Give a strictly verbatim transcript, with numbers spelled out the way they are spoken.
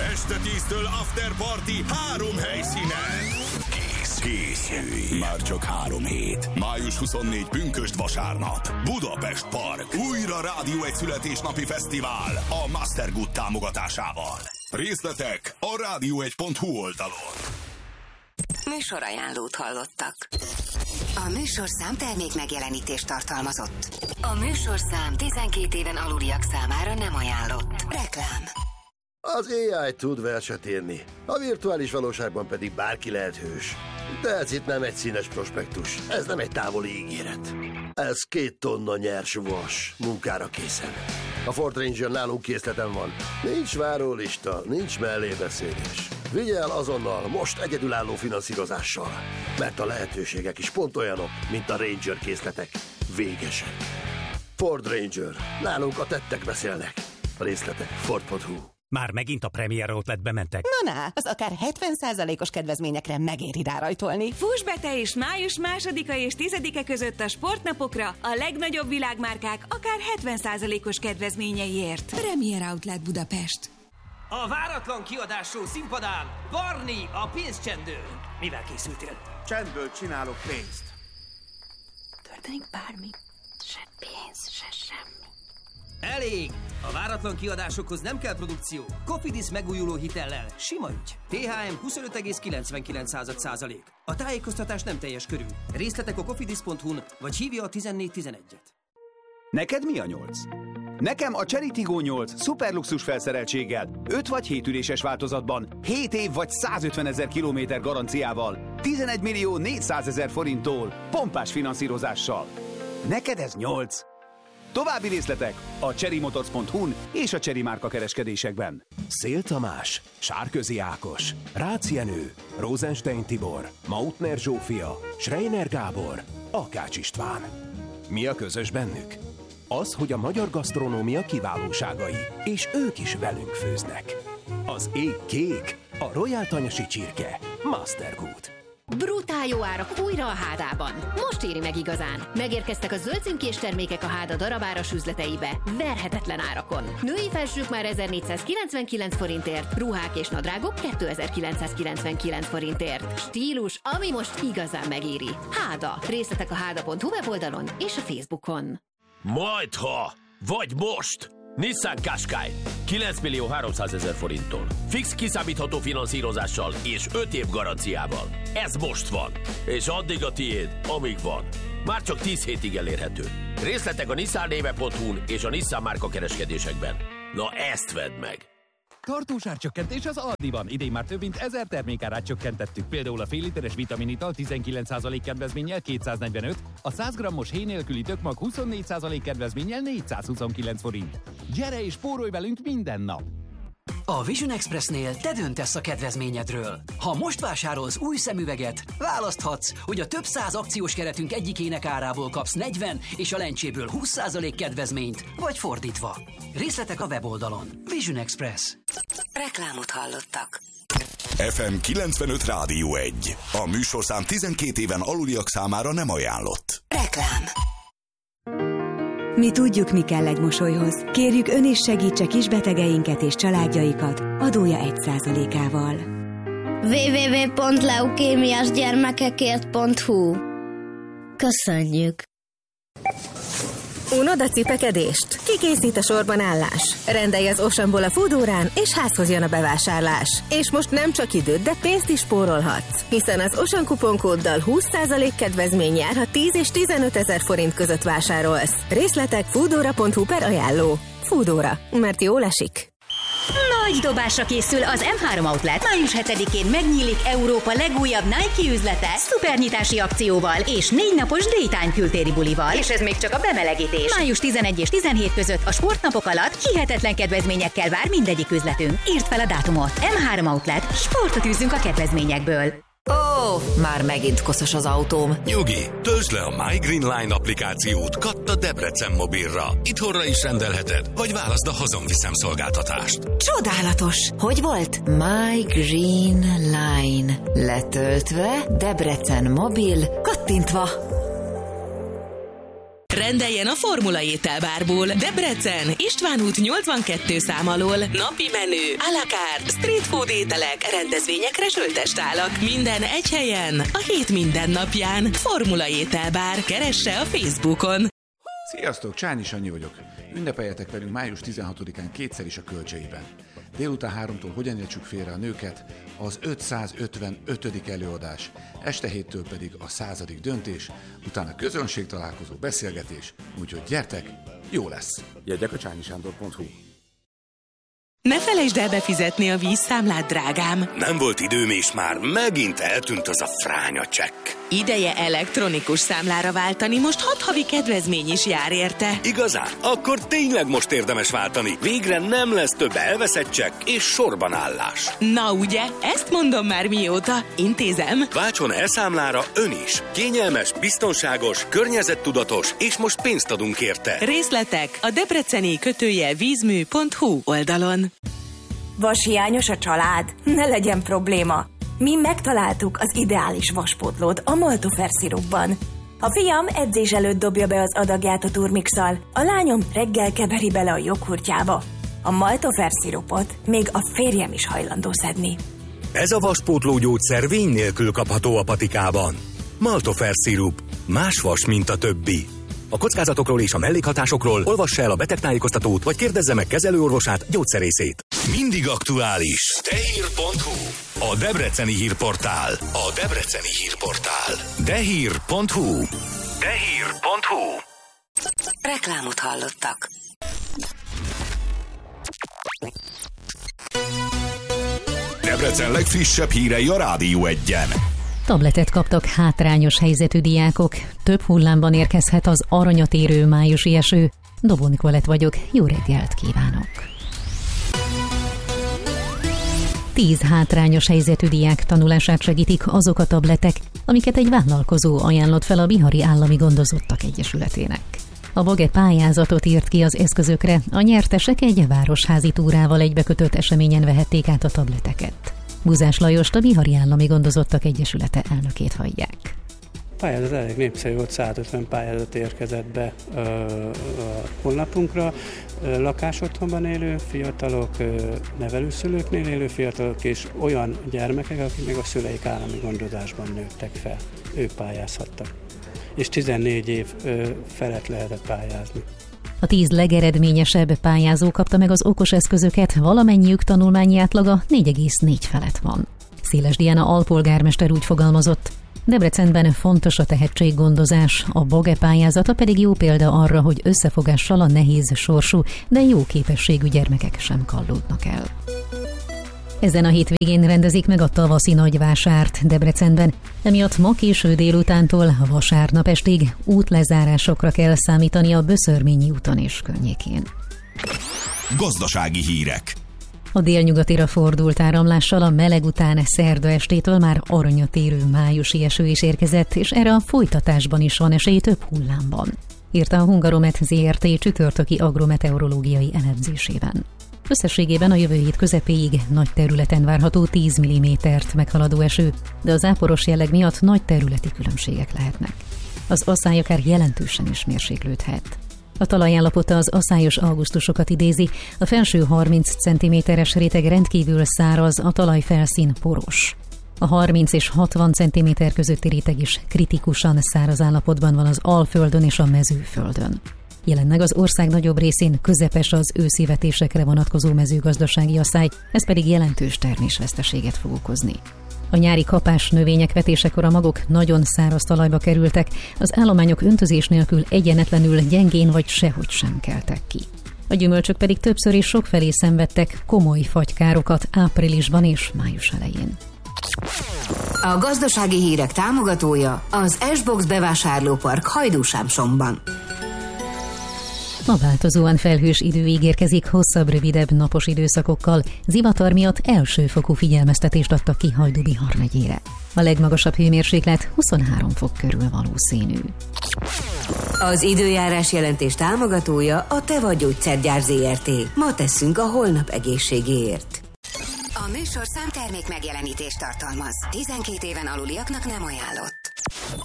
Este tíztől After Party három helyszínen. Kész. Készülj. Már csak három hét. május huszonnégyedike pünkösd vasárnap. Budapest Park. Újra Rádió egy születésnapi fesztivál a Mastergood támogatásával. Részletek a rádió egy pont hu oldalon. Műsorajánlót hallottak. A műsorszám termék megjelenítést tartalmazott. A műsorszám tizenkét éven aluliak számára nem ajánlott. Reklám. Az á i tud verset írni, a virtuális valóságban pedig bárki lehet hős. De ez itt nem egy színes prospektus, ez nem egy távoli ígéret. Ez két tonna nyers vas, munkára készen. A Ford Ranger nálunk készleten van. Nincs várólista, nincs mellébeszélés. Vigye el azonnal, most egyedülálló finanszírozással. Mert a lehetőségek is pont olyanok, mint a Ranger készletek. Végesek. Ford Ranger. Nálunk a tettek beszélnek. A részletek ford pont hu. Már megint a Premier Outletbe mentek. Na, na, az akár hetven százalékos kedvezményekre megéri rárajtolni. Fuss be te is május másodika és tizedike között a sportnapokra a legnagyobb világmárkák akár hetven százalékos kedvezményeiért. Premier Outlet Budapest. A váratlan kiadású színpadán Barni a pénzcsendő. Mivel készültél? Csendből csinálok pénzt. Történik bármi? Se pénz, se semmi. Elég! A váratlan kiadásokhoz nem kell produkció. Cofidis megújuló hitellel. Sima ügy. té há em huszonöt egész kilencvenkilenc százalék. A tájékoztatás nem teljes körű. Részletek a cofidis pont hu-n, vagy hívja a tizennégy tizenegyet. Neked mi a nyolc? Nekem a Chery Tiggo nyolc szuperluxus felszereltséggel, öt vagy hét üléses változatban, hét év vagy százötvenezer kilométer garanciával, tizenegy millió négyszázezer forinttól, pompás finanszírozással. Neked ez nyolc. További részletek a chery motors pont hu-n és a Chery márka kereskedésekben. Szél Tamás, Sárközi Ákos, Rácz Jenő, Rosenstein Tibor, Mautner Zsófia, Schreiner Gábor, Akács István. Mi a közös bennük? Az, hogy a magyar gasztronómia kiválóságai, és ők is velünk főznek. Az ég kék, a Royal Tanyasi csirke, Mastergood. Brutál jó árak újra a Hádában. Most éri meg igazán. Megérkeztek a zöld címkés termékek a Háda darabáras üzleteibe. Verhetetlen árakon. Női felsők már ezernégyszázkilencvenkilenc forintért, ruhák és nadrágok kétezer-kilencszázkilencvenkilenc forintért. Stílus, ami most igazán megéri. Háda. Részletek a háda pont hu weboldalon és a Facebookon. Majdha, vagy most! Nissan Qashqai kilenc millió háromszázezer forinttól. Fix kiszámítható finanszírozással és öt év garanciával. Ez most van. És addig a tiéd, amíg van. Már csak tíz hétig elérhető. Részletek a nissan néve pont hu-n és a Nissan márka kereskedésekben. Na ezt vedd meg! Tartós árcsökkentés az Aldiban. Idén már több mint ezer termékárát csökkentettük. Például a fél literes vitaminital tizenkilenc százalék kedvezménnyel kétszáznegyvenöt, a száz grammos héj nélküli tökmag huszonnégy százalék kedvezménnyel négyszázhuszonkilenc forint. Gyere és spórolj velünk minden nap! A Vision Expressnél te döntesz a kedvezményedről. Ha most vásárolsz új szemüveget, választhatsz, hogy a több száz akciós keretünk egyikének árából kapsz negyven és a lencséből húsz százalék kedvezményt, vagy fordítva. Részletek a weboldalon. Vision Express. Reklámot hallottak. ef em kilencvenöt Rádió egy. A műsorszám tizenkét éven aluliak számára nem ajánlott. Reklám. Mi tudjuk, mi kell egy mosolyhoz. Kérjük, ön is segítse kisbetegeinket és családjaikat adója egy százalékával. double-u double-u double-u pont leukémiásgyermekekért pont hu. Köszönjük! Unod a cipekedést? Kikészít a sorban állás? Rendelj az Oceanból a Foodórán, és házhoz jön a bevásárlás. És most nem csak időt, de pénzt is spórolhatsz. Hiszen az Ocean kuponkóddal húsz százalék kedvezmény jár, ha tíz és tizenöt ezer forint között vásárolsz. Részletek foodora pont hu per ajánló. Foodora, mert jól esik. Nagy dobásra készül az em három Outlet. május hetedikén megnyílik Európa legújabb Nike üzlete szupernyitási akcióval és négy napos daytime kültéri bulival. És ez még csak a bemelegítés. május tizenegy és tizenhét között a sportnapok alatt hihetetlen kedvezményekkel vár mindegyik üzletünk. Írd fel a dátumot. em három Outlet. Sportot űzünk a kedvezményekből. Ó, oh, már megint koszos az autóm. Nyugi, töltsd le a My Green Line applikációt Katta Debrecen mobilra. Itthonra is rendelheted, vagy válaszd a hazonviszem szolgáltatást. Csodálatos! Hogy volt? My Green Line. Letöltve, Debrecen mobil, kattintva. Rendeljen a Formula Ételbárból. Debrecen, István út nyolcvankettő szám alól. Napi menü, à la carte, street food ételek, rendezvényekre söltestálak. Minden egy helyen, a hét minden napján. Formula Ételbár. Keresse a Facebookon. Sziasztok, Csányi Sanyi vagyok. Ünnepeljetek velünk május tizenhatodikán kétszer is a Kölcseiben. Délután háromtól hogyan értsük félre a nőket, az ötszázötvenötödik előadás, este héttől pedig a századik döntés, utána közönség találkozó, beszélgetés, úgyhogy gyertek, jó lesz! Jegyek a csányisándor pont hu. Ne felejtsd el befizetni a vízszámlát, drágám! Nem volt időm, és már megint eltűnt az a fránya csekk. Ideje elektronikus számlára váltani, most hat havi kedvezmény is jár érte. Igazán? Akkor tényleg most érdemes váltani. Végre nem lesz több elveszett csekk és sorban állás. Na ugye, ezt mondom már mióta. Intézem. Váltson elszámlára ön is. Kényelmes, biztonságos, környezettudatos, és most pénzt adunk érte. Részletek a debreceni kötőjel vízmű pont hu oldalon. Vashiányos a család? Ne legyen probléma. Mi megtaláltuk az ideális vaspótlót a Maltofer szirupban. A fiam edzés előtt dobja be az adagját a turmixal, a lányom reggel keveri bele a joghurtjába. A Maltofer szirupot még a férjem is hajlandó szedni. Ez a vaspótló gyógyszer vény nélkül kapható a patikában. Maltofer szirup. Más vas, mint a többi. A kockázatokról és a mellékhatásokról olvassa el a betegtájékoztatót, vagy kérdezze meg kezelőorvosát, gyógyszerészét. Mindig aktuális. Tehír pont hu. A debreceni hírportál. A debreceni hírportál. Tehír pont hu. Tehír pont hu. Reklámot hallottak. Debrecen legfrissebb hírei a Rádió Egyen. Tabletet kaptak hátrányos helyzetű diákok. Több hullámban érkezhet az aranyat érő májusi eső. Dobó Nikolett vagyok, jó reggelt kívánok! Tíz hátrányos helyzetű diák tanulását segítik azok a tabletek, amiket egy vállalkozó ajánlott fel a Bihari Állami Gondozottak Egyesületének. A BAGE pályázatot írt ki az eszközökre, a nyertesek egy városházi túrával egybekötött eseményen vehették át a tableteket. Buzás Lajost, a Bihari Állami Gondozottak Egyesülete elnökét hallják. A pályázat elég népszerű volt, százötven pályázat érkezett be ö, a honlapunkra. Lakásotthonban élő fiatalok, nevelőszülőknél élő fiatalok és olyan gyermekek, akik még a szüleik állami gondozásban nőttek fel. Ők pályázhattak. És tizennégy év ö, felett lehetett pályázni. A tíz legeredményesebb pályázó kapta meg az okos eszközöket, valamennyiük tanulmányi átlaga négy egész négy felett van. Széles Diana alpolgármester úgy fogalmazott: Debrecenben fontos a tehetséggondozás, a BAGE pályázata pedig jó példa arra, hogy összefogással a nehéz sorsú, de jó képességű gyermekek sem kallódnak el. Ezen a hétvégén rendezik meg a tavaszi nagyvásárt Debrecenben, emiatt ma késő délutántól vasárnap estig útlezárásokra kell számítani a Böszörményi úton és környékén. Gazdasági hírek. A délnyugatira fordult áramlással a meleg után szerda estétől már aranyat érő májusi eső is érkezett, és erre a folytatásban is van esély több hullámban, írta a Hungaromet zé er té csütörtöki agrometeorológiai elemzésében. Összességében a jövő hét közepéig nagy területen várható tíz millimétert meghaladó eső, de az záporos jelleg miatt nagy területi különbségek lehetnek. Az asszály akár jelentősen is mérséklődhet. A talajállapota az aszályos augusztusokat idézi, a felső harminc centiméteres réteg rendkívül száraz, a talajfelszín poros. A harminc és hatvan centiméter közötti réteg is kritikusan száraz állapotban van az Alföldön és a Mezőföldön. Jelenleg az ország nagyobb részén közepes az őszi vetésekre vonatkozó mezőgazdasági asszály, ez pedig jelentős termésveszteséget fog okozni. A nyári kapás növények vetésekor a magok nagyon száraz talajba kerültek, az állományok öntözés nélkül egyenetlenül gyengén vagy sehogy sem keltek ki. A gyümölcsök pedig többször és sokfelé szenvedtek komoly fagykárokat áprilisban és május elején. A gazdasági hírek támogatója az S-Box bevásárlópark Hajdúsámsomban. Ma változóan felhős idő ígérkezik hosszabb, rövidebb napos időszakokkal. Zivatar miatt elsőfokú figyelmeztetést adtak ki Hajdú-Bihar megyére. A legmagasabb hőmérséklet huszonhárom fok körül valószínű. Az időjárás jelentés támogatója a Teva Gyógyszergyár zé er té. Ma tesszünk a holnap egészségéért. A műsorszám termék megjelenítést tartalmaz. tizenkét éven aluliaknak nem ajánlott.